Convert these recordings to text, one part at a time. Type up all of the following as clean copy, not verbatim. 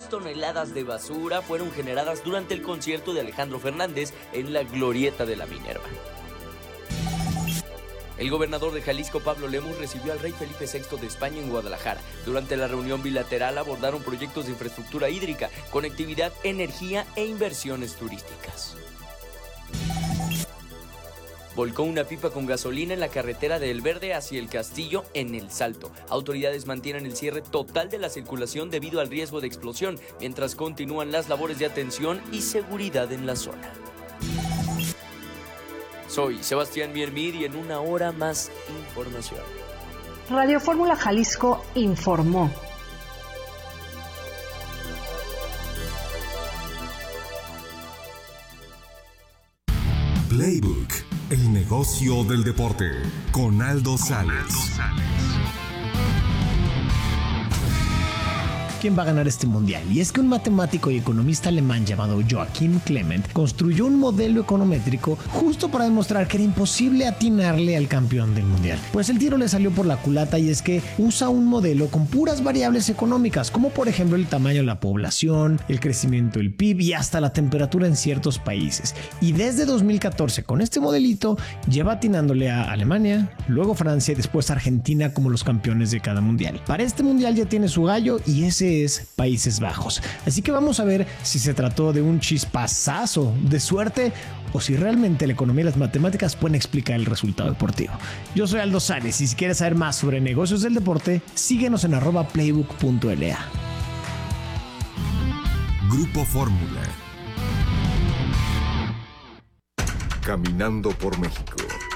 6 toneladas de basura fueron generadas durante el concierto de Alejandro Fernández en la Glorieta de la Minerva. El gobernador de Jalisco, Pablo Lemus, recibió al rey Felipe VI de España en Guadalajara. Durante la reunión bilateral abordaron proyectos de infraestructura hídrica, conectividad, energía e inversiones turísticas. Volcó una pipa con gasolina en la carretera de El Verde hacia El Castillo, en El Salto. Autoridades mantienen el cierre total de la circulación debido al riesgo de explosión, mientras continúan las labores de atención y seguridad en la zona. Soy Sebastián Miermir y en una hora más información. Radio Fórmula Jalisco informó. Playbook, el negocio del deporte, con Aldo Sales. ¿Quién va a ganar este mundial? Y es que un matemático y economista alemán llamado Joachim Clement construyó un modelo econométrico justo para demostrar que era imposible atinarle al campeón del mundial. Pues el tiro le salió por la culata, y es que usa un modelo con puras variables económicas, como por ejemplo el tamaño de la población, el crecimiento del PIB y hasta la temperatura en ciertos países. Y desde 2014 con este modelito lleva atinándole a Alemania, luego Francia y después Argentina como los campeones de cada mundial. Para este mundial ya tiene su gallo y ese es Países Bajos. Así que vamos a ver si se trató de un chispazazo de suerte o si realmente la economía y las matemáticas pueden explicar el resultado deportivo. Yo soy Aldo Sales y si quieres saber más sobre negocios del deporte, síguenos en @playbook.la. Grupo Fórmula. Caminando por México.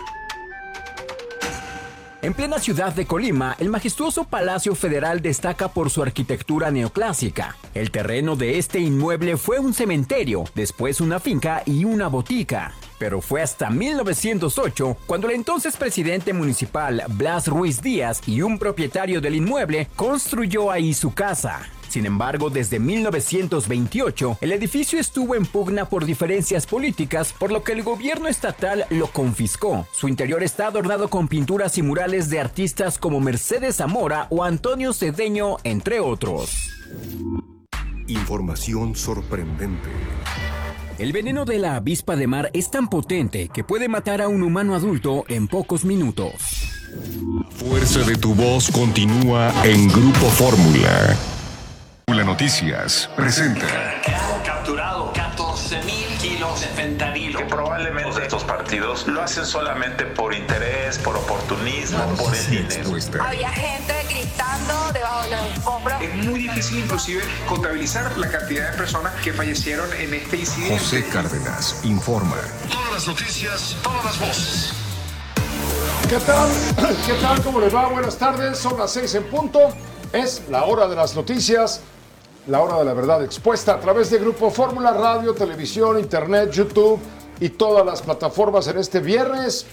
En plena ciudad de Colima, el majestuoso Palacio Federal destaca por su arquitectura neoclásica. El terreno de este inmueble fue un cementerio, después una finca y una botica. Pero fue hasta 1908 cuando el entonces presidente municipal Blas Ruiz Díaz y un propietario del inmueble construyó ahí su casa. Sin embargo, desde 1928, el edificio estuvo en pugna por diferencias políticas, por lo que el gobierno estatal lo confiscó. Su interior está adornado con pinturas y murales de artistas como Mercedes Zamora o Antonio Cedeño, entre otros. Información sorprendente. El veneno de la avispa de mar es tan potente que puede matar a un humano adulto en pocos minutos. Fuerza de tu voz continúa en Grupo Fórmula. Noticias presenta. Han capturado 14,000 kilos de fentanilo. Que probablemente estos partidos lo hacen solamente por interés, por oportunismo, por el dinero. Había gente gritando debajo de los escombros. Es muy difícil inclusive contabilizar la cantidad de personas que fallecieron en este incidente. José Cárdenas informa. Todas las noticias, todas las voces. ¿Qué tal? ¿Qué tal? ¿Cómo les va? Buenas tardes, son las 6 en punto. Es la hora de las noticias, la hora de la verdad expuesta a través de Grupo Fórmula, radio, televisión, internet, YouTube y todas las plataformas en este viernes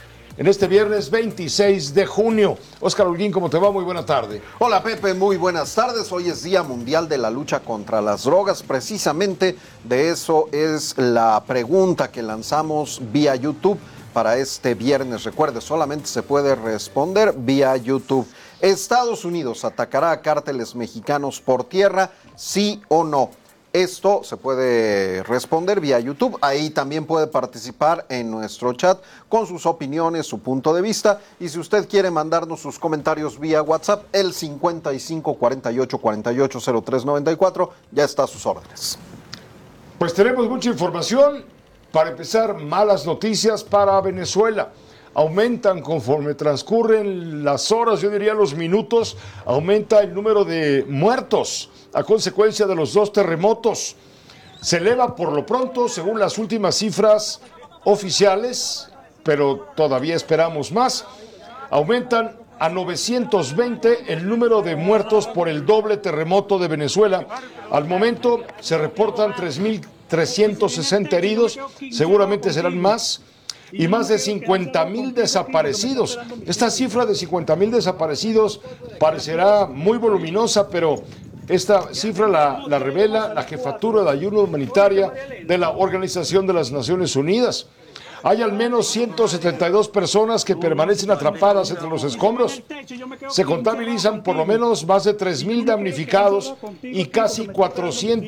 26 de junio. Óscar Holguín, ¿cómo te va? Muy buena tarde. Hola Pepe, muy buenas tardes. Hoy es Día Mundial de la Lucha contra las Drogas. Precisamente de eso es la pregunta que lanzamos vía YouTube para este viernes. Recuerde, solamente se puede responder vía YouTube. ¿Estados Unidos atacará a cárteles mexicanos por tierra, sí o no? Esto se puede responder vía YouTube. Ahí también puede participar en nuestro chat con sus opiniones, su punto de vista. Y si usted quiere mandarnos sus comentarios vía WhatsApp, el 55 48 48 03 94 ya está a sus órdenes. Pues tenemos mucha información. Para empezar, malas noticias para Venezuela. Aumentan conforme transcurren las horas, yo diría los minutos, aumenta el número de muertos a consecuencia de los 2 terremotos. Se eleva por lo pronto, según las últimas cifras oficiales, pero todavía esperamos más, aumentan a 920 el número de muertos por el doble terremoto de Venezuela. Al momento se reportan 3.360 heridos, seguramente serán más. Y más de 50,000 desaparecidos. Esta cifra de 50,000 desaparecidos parecerá muy voluminosa, pero esta cifra la revela la Jefatura de Ayuda Humanitaria de la Organización de las Naciones Unidas. Hay al menos 172 personas que permanecen atrapadas entre los escombros. Se contabilizan por lo menos más de 3,000 damnificados y casi 400